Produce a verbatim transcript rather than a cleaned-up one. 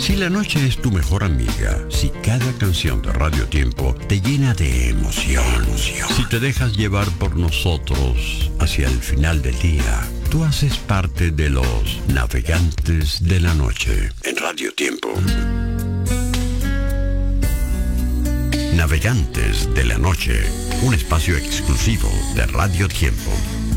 Si la noche es tu mejor amiga, si cada canción de Radio Tiempo te llena de emoción, emoción, si te dejas llevar por nosotros hacia el final del día, tú haces parte de los navegantes de la noche en Radio Tiempo. Navegantes de la noche, un espacio exclusivo de Radio Tiempo.